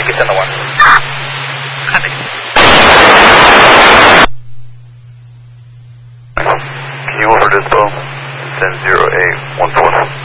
you can send the one. Can you over dispo? Send 0814.